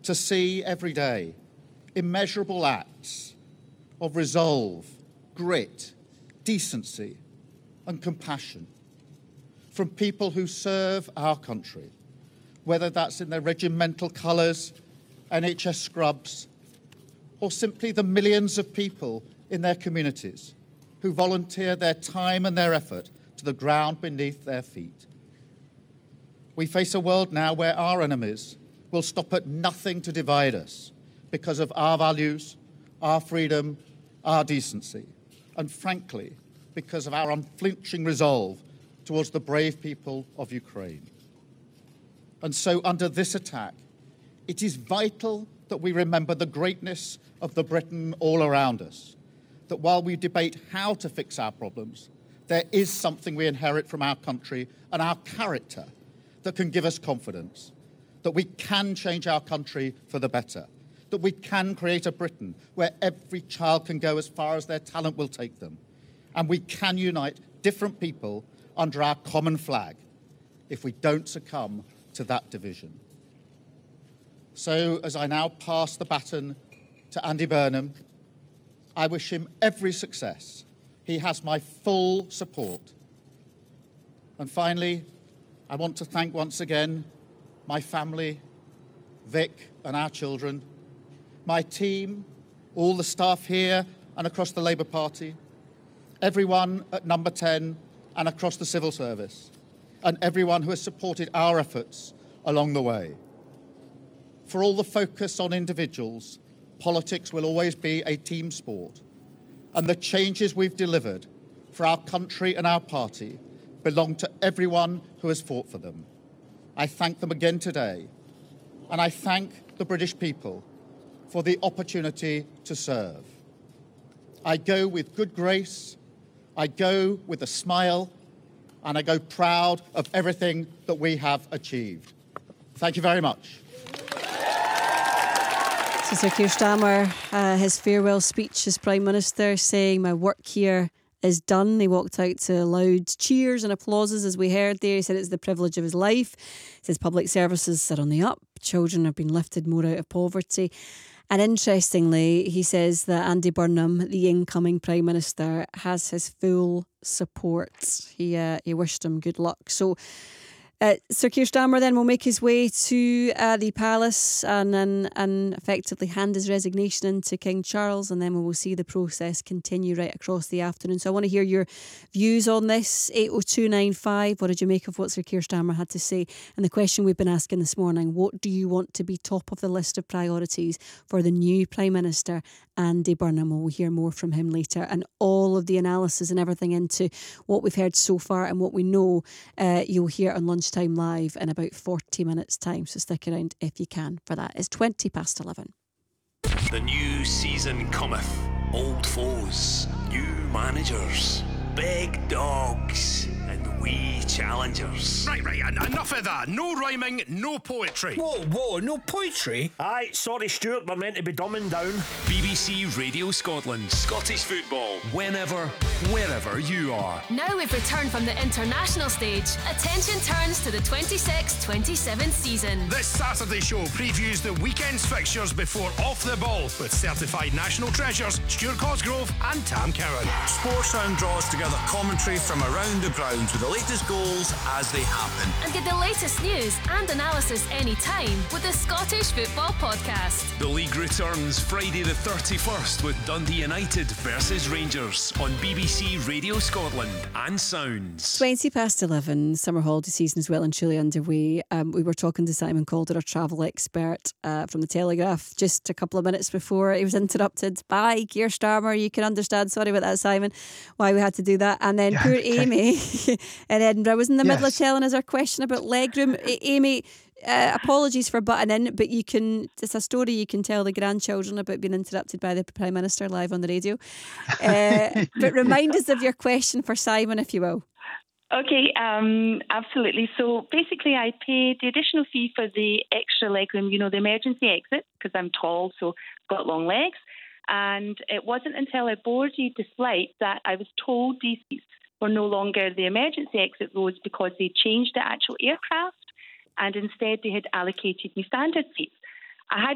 to see every day immeasurable acts of resolve, grit, decency and compassion from people who serve our country, whether that's in their regimental colours, NHS scrubs, or simply the millions of people in their communities who volunteer their time and their effort to the ground beneath their feet. We face a world now where our enemies will stop at nothing to divide us because of our values, our freedom, our decency, and frankly, because of our unflinching resolve towards the brave people of Ukraine. And so under this attack, it is vital that we remember the greatness of the Britain all around us, that while we debate how to fix our problems, there is something we inherit from our country and our character that can give us confidence, that we can change our country for the better, that we can create a Britain where every child can go as far as their talent will take them, and we can unite different people under our common flag if we don't succumb to that division. So as I now pass the baton to Andy Burnham, I wish him every success. He has my full support. And finally, I want to thank once again my family, Vic and our children, my team, all the staff here and across the Labour Party, everyone at Number 10 and across the civil service, and everyone who has supported our efforts along the way. For all the focus on individuals, politics will always be a team sport, and the changes we've delivered for our country and our party belong to everyone who has fought for them. I thank them again today, and I thank the British people for the opportunity to serve. I go with good grace, I go with a smile, and I go proud of everything that we have achieved. Thank you very much. So Sir Keir Starmer, his farewell speech as Prime Minister, saying my work here is done. He walked out to loud cheers and applauses as we heard there. He said it's the privilege of his life. He says public services are on the up. Children have been lifted more out of poverty. And interestingly, he says that Andy Burnham, the incoming Prime Minister, has his full support. He wished him good luck. So Sir Keir Starmer then will make his way to the palace and effectively hand his resignation in to King Charles, and then we will see the process continue right across the afternoon. So I want to hear your views on this. 80295, what did you make of what Sir Keir Starmer had to say? And the question we've been asking this morning, what do you want to be top of the list of priorities for the new Prime Minister, Andy Burnham? We'll hear more from him later, and all of the analysis and everything into what we've heard so far and what we know you'll hear on Lunchtime Live in about 40 minutes time, so stick around if you can for that. It's 11:20. The new season cometh. Old foes, new managers, big dogs and wee challengers. Right, enough of that. No rhyming, no poetry. Whoa, no poetry? Aye, sorry Stuart, we're meant to be dumbing down. BBC Radio Scotland. Scottish football. Whenever, wherever you are. Now we've returned from the international stage. Attention turns to the 26-27 season. This Saturday show previews the weekend's fixtures before Off the Ball with certified national treasures Stuart Cosgrove and Tam Cowan. Sportsound draws together commentary from around the ground with the latest goals as they happen. And get the latest news and analysis anytime with the Scottish Football Podcast. The league returns Friday the 31st with Dundee United versus Rangers on BBC Radio Scotland and Sounds. 11:20, summer holiday season is well and truly underway. We were talking to Simon Calder, our travel expert from The Telegraph, just a couple of minutes before he was interrupted by Keir Starmer. You can understand, sorry about that, Simon, why we had to do that. And then poor Amy in Edinburgh was in the middle of telling us our question about legroom. Amy, apologies for butting in, but it's a story you can tell the grandchildren about being interrupted by the Prime Minister live on the radio. But remind us of your question for Simon, if you will. Okay, absolutely. So basically I paid the additional fee for the extra legroom, the emergency exit, because I'm tall, so I've got long legs. And it wasn't until I boarded the flight that I was told these seats were no longer the emergency exit rows because they changed the actual aircraft, and instead they had allocated me standard seats. I had